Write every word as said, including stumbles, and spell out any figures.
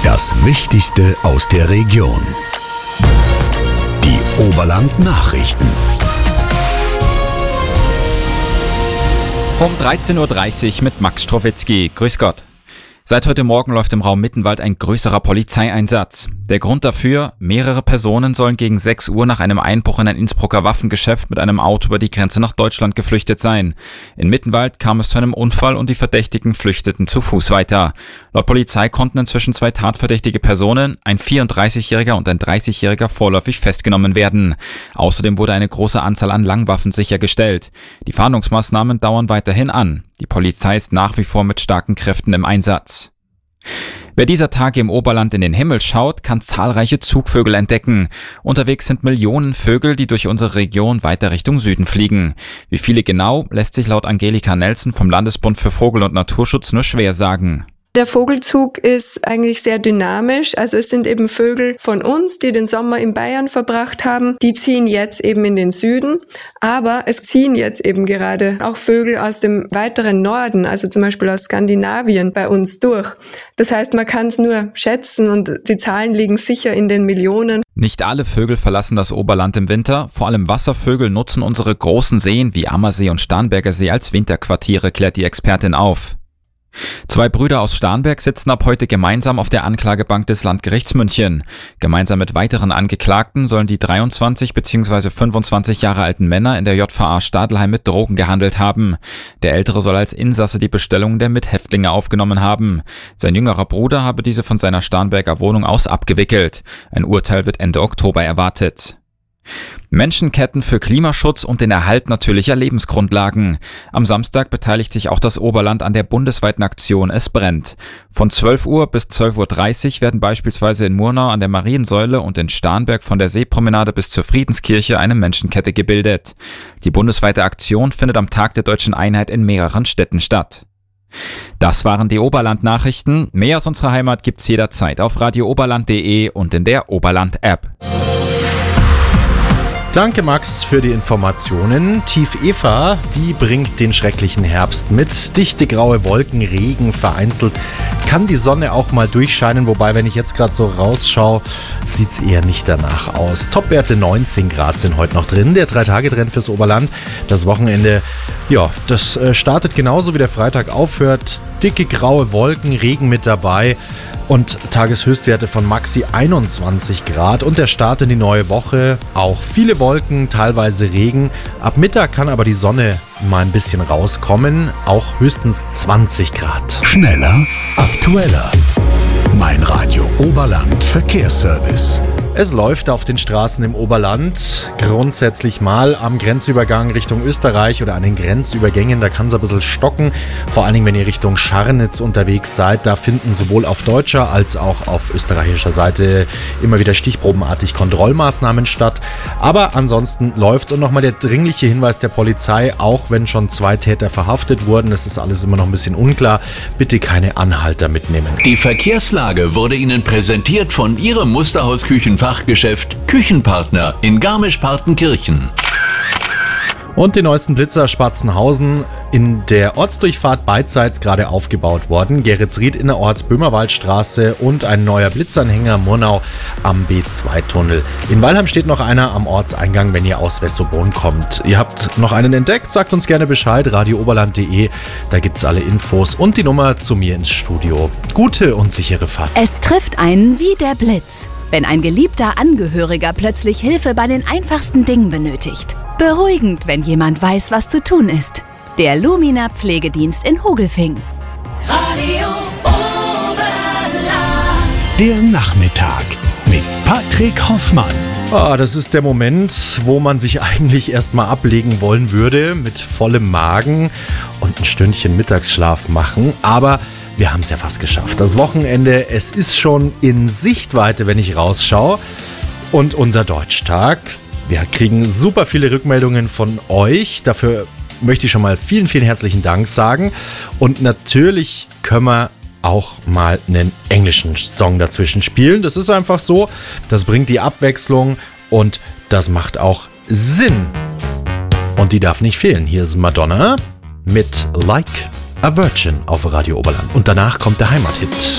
Das Wichtigste aus der Region. Die Oberland-Nachrichten. Um dreizehn Uhr dreißig mit Max Strowitzki. Grüß Gott. Seit heute Morgen läuft im Raum Mittenwald ein größerer Polizeieinsatz. Der Grund dafür: mehrere Personen sollen gegen sechs Uhr nach einem Einbruch in ein Innsbrucker Waffengeschäft mit einem Auto über die Grenze nach Deutschland geflüchtet sein. In Mittenwald kam es zu einem Unfall und die Verdächtigen flüchteten zu Fuß weiter. Laut Polizei konnten inzwischen zwei tatverdächtige Personen, ein vierunddreißigjähriger und ein dreißigjähriger, vorläufig festgenommen werden. Außerdem wurde eine große Anzahl an Langwaffen sichergestellt. Die Fahndungsmaßnahmen dauern weiterhin an. Die Polizei ist nach wie vor mit starken Kräften im Einsatz. Wer dieser Tage im Oberland in den Himmel schaut, kann zahlreiche Zugvögel entdecken. Unterwegs sind Millionen Vögel, die durch unsere Region weiter Richtung Süden fliegen. Wie viele genau, lässt sich laut Angelika Nelson vom Landesbund für Vogel- und Naturschutz nur schwer sagen. Der Vogelzug ist eigentlich sehr dynamisch. Also es sind eben Vögel von uns, die den Sommer in Bayern verbracht haben. Die ziehen jetzt eben in den Süden. Aber es ziehen jetzt eben gerade auch Vögel aus dem weiteren Norden, also zum Beispiel aus Skandinavien, bei uns durch. Das heißt, man kann es nur schätzen und die Zahlen liegen sicher in den Millionen. Nicht alle Vögel verlassen das Oberland im Winter. Vor allem Wasservögel nutzen unsere großen Seen wie Ammersee und Starnberger See als Winterquartiere, klärt die Expertin auf. Zwei Brüder aus Starnberg sitzen ab heute gemeinsam auf der Anklagebank des Landgerichts München. Gemeinsam mit weiteren Angeklagten sollen die dreiundzwanzig bzw. fünfundzwanzig Jahre alten Männer in der J V A Stadelheim mit Drogen gehandelt haben. Der Ältere soll als Insasse die Bestellungen der Mithäftlinge aufgenommen haben. Sein jüngerer Bruder habe diese von seiner Starnberger Wohnung aus abgewickelt. Ein Urteil wird Ende Oktober erwartet. Menschenketten für Klimaschutz und den Erhalt natürlicher Lebensgrundlagen. Am Samstag beteiligt sich auch das Oberland an der bundesweiten Aktion Es brennt. Von zwölf Uhr bis zwölf Uhr dreißig werden beispielsweise in Murnau an der Mariensäule und in Starnberg von der Seepromenade bis zur Friedenskirche eine Menschenkette gebildet. Die bundesweite Aktion findet am Tag der Deutschen Einheit in mehreren Städten statt. Das waren die Oberland-Nachrichten. Mehr aus unserer Heimat gibt's jederzeit auf radio oberland punkt de und in der Oberland-App. Danke Max für die Informationen. Tief Eva, die bringt den schrecklichen Herbst mit. Dichte graue Wolken, Regen, vereinzelt kann die Sonne auch mal durchscheinen. Wobei, wenn ich jetzt gerade so rausschaue, sieht es eher nicht danach aus. Topwerte neunzehn Grad sind heute noch drin. Der Drei-Tage-Trend fürs Oberland. Das Wochenende, ja, das startet genauso wie der Freitag aufhört. Dicke graue Wolken, Regen mit dabei. Und Tageshöchstwerte von Maxi einundzwanzig Grad und der Start in die neue Woche. Auch viele Wolken, teilweise Regen. Ab Mittag kann aber die Sonne mal ein bisschen rauskommen. Auch höchstens zwanzig Grad. Schneller, aktueller. Mein Radio Oberland Verkehrsservice. Es läuft auf den Straßen im Oberland grundsätzlich mal am Grenzübergang Richtung Österreich oder an den Grenzübergängen. Da kann es ein bisschen stocken. Vor allen Dingen, wenn ihr Richtung Scharnitz unterwegs seid. Da finden sowohl auf deutscher als auch auf österreichischer Seite immer wieder stichprobenartig Kontrollmaßnahmen statt. Aber ansonsten läuft. Und nochmal der dringliche Hinweis der Polizei, auch wenn schon zwei Täter verhaftet wurden, es ist alles immer noch ein bisschen unklar, bitte keine Anhalter mitnehmen. Die Verkehrslage wurde Ihnen präsentiert von Ihrem Musterhaus-Küchenfachgeschäft Küchenpartner in Garmisch-Partenkirchen. Und die neuesten Blitzer Spatzenhausen in der Ortsdurchfahrt beidseits gerade aufgebaut worden. Geretsried innerorts Böhmerwaldstraße und ein neuer Blitzanhänger Murnau am B zwei Tunnel. In Weilheim steht noch einer am Ortseingang, wenn ihr aus Wessobrunn kommt. Ihr habt noch einen entdeckt, sagt uns gerne Bescheid, radio oberland punkt de. Da gibt's alle Infos und die Nummer zu mir ins Studio. Gute und sichere Fahrt. Es trifft einen wie der Blitz, wenn ein geliebter Angehöriger plötzlich Hilfe bei den einfachsten Dingen benötigt. Beruhigend, wenn jemand weiß, was zu tun ist. Der Lumina Pflegedienst in Hogelfing. Radio Oberland. Der Nachmittag mit Patrick Hoffmann. Ah, das ist der Moment, wo man sich eigentlich erstmal ablegen wollen würde, mit vollem Magen und ein Stündchen Mittagsschlaf machen. Aber wir haben es ja fast geschafft. Das Wochenende, es ist schon in Sichtweite, wenn ich rausschaue. Und unser Deutschtag. Wir kriegen super viele Rückmeldungen von euch. Dafür möchte ich schon mal vielen, vielen herzlichen Dank sagen. Und natürlich können wir auch mal einen englischen Song dazwischen spielen. Das ist einfach so. Das bringt die Abwechslung und das macht auch Sinn. Und die darf nicht fehlen. Hier ist Madonna mit Like a Virgin auf Radio Oberland. Und danach kommt der Heimathit.